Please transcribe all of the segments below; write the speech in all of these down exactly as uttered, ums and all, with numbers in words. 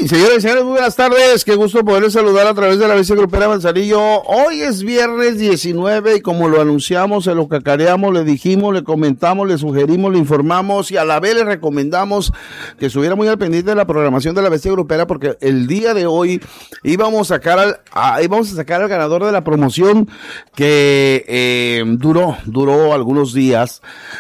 Señores y señores, muy buenas tardes. Qué gusto poderles saludar a través de la Bestia Grupera Manzanillo. Hoy es viernes diecinueve y como lo anunciamos, se lo cacareamos, le dijimos, le comentamos, le sugerimos, le informamos y a la vez le recomendamos que estuviera muy al pendiente de la programación de la Bestia Grupera, porque el día de hoy íbamos a sacar al, a, íbamos a sacar al ganador de la promoción que eh, duró, duró algunos días,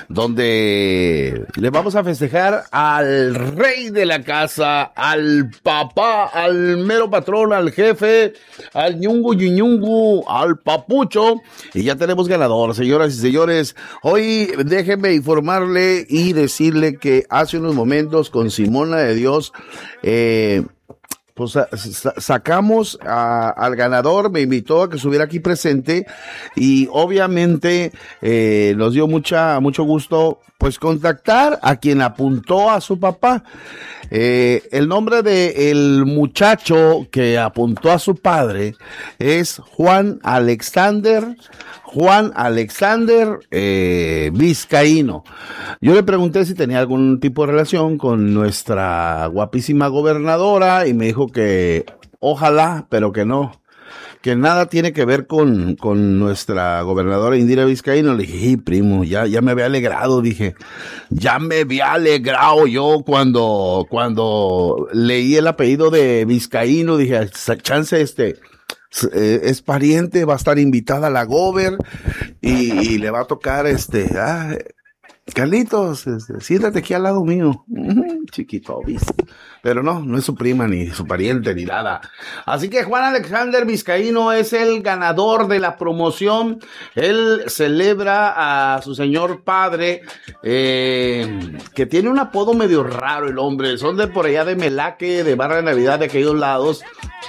donde le vamos a festejar al rey de la casa, al papá, al mero patrón, al jefe, al ñungu ñungu, al papucho, y ya tenemos ganador, señoras y señores. Hoy déjenme informarle y decirle que hace unos momentos con Simona de Dios, eh, pues sacamos a, al ganador, me invitó a que estuviera aquí presente y obviamente eh, nos dio mucha mucho gusto pues contactar a quien apuntó a su papá. Eh, el nombre de el muchacho que apuntó a su padre es Juan Alexander Juan Alexander eh, Vizcaíno. Yo le pregunté si tenía algún tipo de relación con nuestra guapísima gobernadora y me dijo que ojalá, pero que no, que nada tiene que ver con, con nuestra gobernadora Indira Vizcaíno. Le dije, sí, primo, ya, ya me había alegrado, dije, ya me había alegrado yo cuando, cuando leí el apellido de Vizcaíno, dije, chance este, es pariente, va a estar invitada a la gober y, y le va a tocar este, ah, Carlitos, este, siéntate aquí al lado mío, chiquito, ¿viste? Pero no, no es su prima, ni su pariente, ni nada. Así que Juan Alexander Vizcaíno es el ganador de la promoción. Él celebra a su señor padre, eh, que tiene un apodo medio raro el hombre. Son de por allá de Melaque, de Barra de Navidad, de aquellos lados.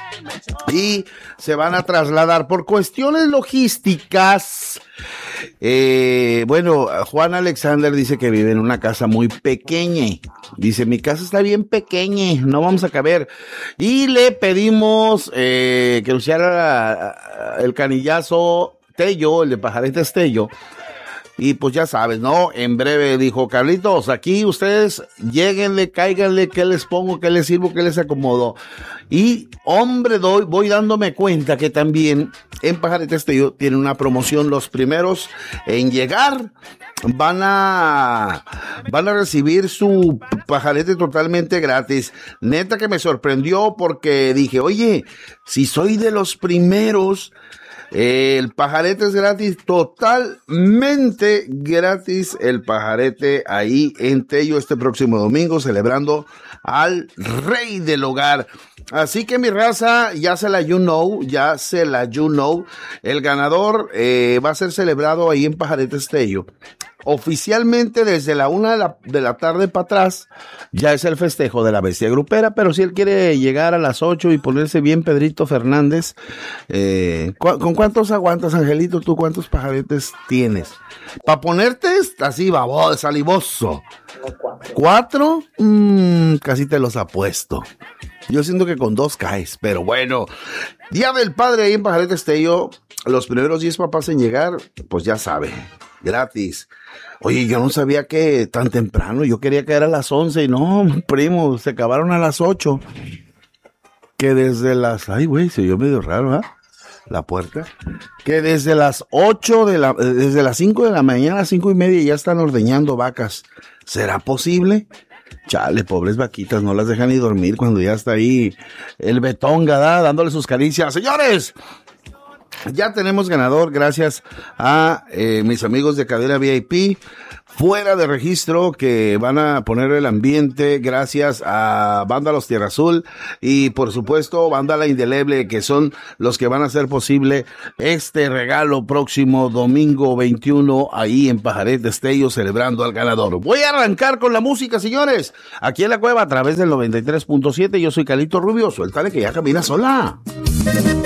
Y se van a trasladar por cuestiones logísticas. Eh, bueno, Juan Alexander dice que vive en una casa muy pequeña. Dice, mi casa está bien pequeña, no vamos a caber. Y le pedimos eh, que usara el canillazo Tello, el de Pajaretes Tello. Y pues ya sabes, ¿no? En breve dijo, Carlitos, aquí ustedes lléguenle, cáiganle, ¿qué les pongo, qué les sirvo, qué les acomodo? Y, hombre, doy, voy dándome cuenta que también en Pajaretes Tello tiene una promoción. Los primeros en llegar van a, van a recibir su pajarete totalmente gratis. Neta que me sorprendió porque dije, oye, si soy de los primeros, el pajarete es gratis, totalmente gratis el pajarete ahí en Tello este próximo domingo, celebrando al rey del hogar. Así que mi raza, ya se la you know, ya se la you know, el ganador eh, va a ser celebrado ahí en Pajaretes Tello. Oficialmente desde la una de la, de la tarde para atrás ya es el festejo de la Bestia Grupera, pero si él quiere llegar a las ocho y ponerse bien Pedrito Fernández, eh, ¿cu- ¿con cuántos aguantas, Angelito? ¿Tú cuántos pajaretes tienes? Para ponerte así baboso, salivoso. Cuatro. ¿Cuatro? Mm, casi te los apuesto. Yo siento que con dos caes, pero bueno. Día del Padre ahí en Pajaretes Tello. Los primeros diez papás en llegar, pues ya sabe, gratis. Oye, yo no sabía que tan temprano, yo quería que era a las once y no, primo, se acabaron a las ocho. Que desde las, ay güey, se oyó medio raro, ¿ah? ¿eh? La puerta. Que desde las ocho de la, desde las cinco de la mañana, cinco y media ya están ordeñando vacas. ¿Será posible? Chale, pobres vaquitas, no las dejan ni dormir cuando ya está ahí el betón, ¿verdad? Dándole sus caricias. Señores, ya tenemos ganador gracias a eh, mis amigos de Cadena V I P fuera de registro, que van a poner el ambiente gracias a Banda Los Tierra Azul y por supuesto Banda La Indeleble, que son los que van a hacer posible este regalo próximo domingo veintiuno ahí en Pajaretes Tello, celebrando al ganador. Voy a arrancar con la música, señores, aquí en la cueva a través del noventa y tres punto siete. Yo soy Carlito Rubio, suéltale que ya camina sola.